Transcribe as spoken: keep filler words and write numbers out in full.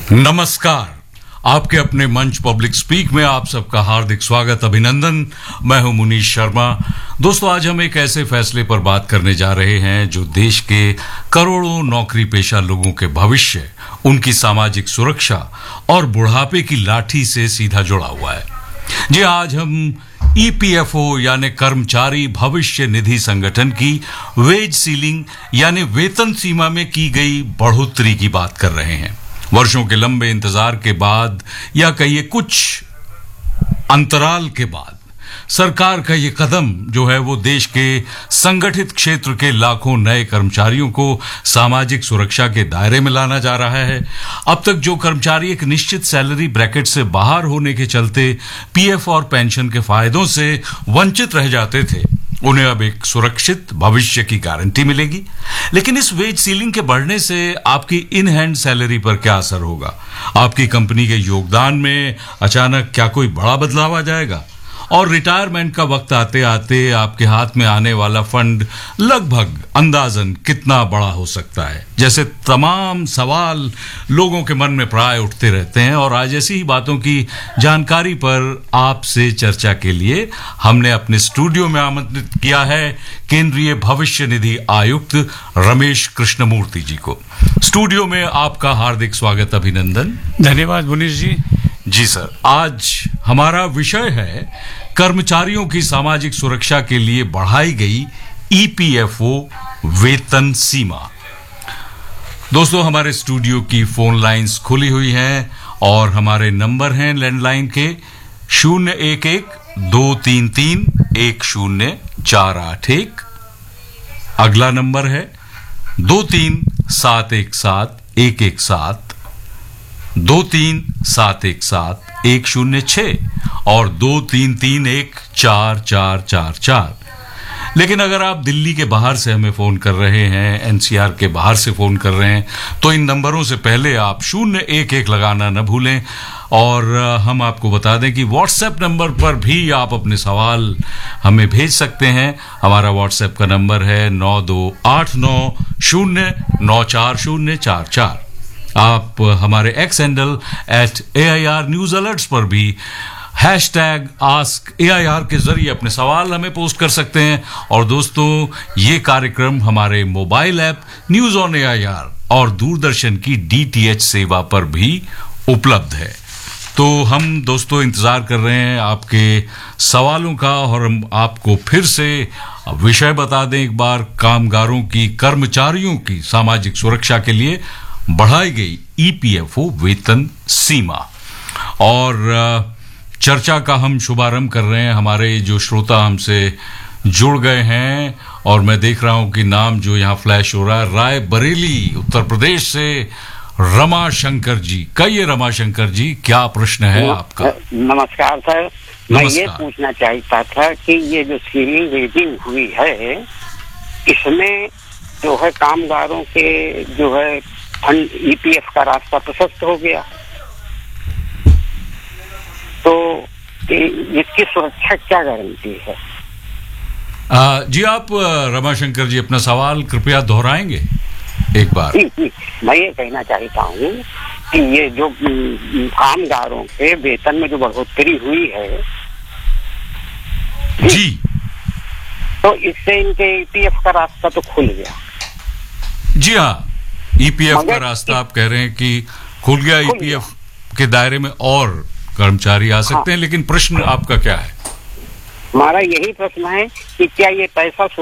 नमस्कार, आपके अपने मंच पब्लिक स्पीक में आप सबका हार्दिक स्वागत, अभिनंदन। मैं हूं मुनीश शर्मा। दोस्तों, आज हम एक ऐसे फैसले पर बात करने जा रहे हैं जो देश के करोड़ों नौकरी पेशा लोगों के भविष्य, उनकी सामाजिक सुरक्षा और बुढ़ापे की लाठी से सीधा जुड़ा हुआ है। जी, आज हम ई पी एफ ओ यानी कर्मचारी भविष्य निधि संगठन की वेज सीलिंग यानी वेतन सीमा में की गई बढ़ोतरी की बात कर रहे हैं। वर्षों के लंबे इंतजार के बाद, या कहिए कुछ अंतराल के बाद, सरकार का ये कदम जो है वो देश के संगठित क्षेत्र के लाखों नए कर्मचारियों को सामाजिक सुरक्षा के दायरे में लाना जा रहा है। अब तक जो कर्मचारी एक निश्चित सैलरी ब्रैकेट से बाहर होने के चलते पी एफ और पेंशन के फायदों से वंचित रह जाते थे, उन्हें अब एक सुरक्षित भविष्य की गारंटी मिलेगी। लेकिन इस वेज सीलिंग के बढ़ने से आपकी इन हैंड सैलरी पर क्या असर होगा? आपकी कंपनी के योगदान में अचानक क्या कोई बड़ा बदलाव आ जाएगा? और रिटायरमेंट का वक्त आते आते आपके हाथ में आने वाला फंड लगभग अंदाजन कितना बड़ा हो सकता है? जैसे तमाम सवाल लोगों के मन में प्राय उठते रहते हैं, और आज ऐसी ही बातों की जानकारी पर आपसे चर्चा के लिए हमने अपने स्टूडियो में आमंत्रित किया है केंद्रीय भविष्य निधि आयुक्त रमेश कृष्णमूर्ति जी को। स्टूडियो में आपका हार्दिक स्वागत, अभिनंदन। धन्यवाद मुनीश जी। जी सर, आज हमारा विषय है कर्मचारियों की सामाजिक सुरक्षा के लिए बढ़ाई गई ई पी एफ ओ वेतन सीमा। दोस्तों, हमारे स्टूडियो की फोन लाइंस खुली हुई हैं और हमारे नंबर हैं लैंडलाइन के शून्य एक एक दो तीन तीन एक शून्य चार आठ एक। अगला नंबर है दो तीन सात एक सात एक एक सात, दो तीन सात एक सात एक शून्य छह और दो तीन तीन एक चार चार चार चार। लेकिन अगर आप दिल्ली के बाहर से हमें फोन कर रहे हैं, एन सी आर के बाहर से फोन कर रहे हैं, तो इन नंबरों से पहले आप शून्य एक एक लगाना न भूलें। और हम आपको बता दें कि व्हाट्सएप नंबर पर भी आप अपने सवाल हमें भेज सकते हैं। हमारा व्हाट्सएप का नंबर है नौ दो आठ नौ शून्य नौ चार शून्य चार चार। आप हमारे x handle at A I R news alerts पर भी hash tag ask A I R के जरिए अपने सवाल हमें पोस्ट कर सकते हैं। और दोस्तों, ये कार्यक्रम हमारे mobile app news on A I R और दूरदर्शन की डी टी एच सेवा पर भी उपलब्ध है। तो हम दोस्तों इंतजार कर रहे हैं आपके सवालों का, और हम आपको फिर से विषय बता दें एक बार। कामगारों की, कर्मचारियों की सामाजिक सुरक्षा के लिए बढ़ाई गई ई पी एफ ओ वेतन सीमा। और चर्चा का हम शुभारंभ कर रहे हैं। हमारे जो श्रोता हमसे जुड़ गए हैं, और मैं देख रहा हूं कि नाम जो यहां फ्लैश हो रहा है, राय बरेली उत्तर प्रदेश से रमा शंकर जी। कहिए रमा शंकर जी, क्या प्रश्न है आपका? नमस्कार सर। मैं ये पूछना चाहता था कि ये जो सीलिंग रेटिंग हुई है, इसमें जो है कामगारों के जो है फंड ई पी एफ का रास्ता प्रशस्त हो गया, तो इसकी सुरक्षा क्या गारंटी है? आ, जी, आप रमाशंकर जी अपना सवाल कृपया दोहराएंगे एक बार। जी, जी, मैं ये कहना चाहता हूँ कि ये जो कामगारों के वेतन में जो बढ़ोतरी हुई है जी, तो इससे इनके ई पी एफ का रास्ता तो खुल गया। जी हाँ, ई पी एफ का रास्ता आप कह रहे हैं कि खुल गया। ई पी एफ के दायरे में और कर्मचारी आ सकते हैं। लेकिन प्रश्न आपका क्या है? हमारा यही प्रश्न है कि क्या ये पैसा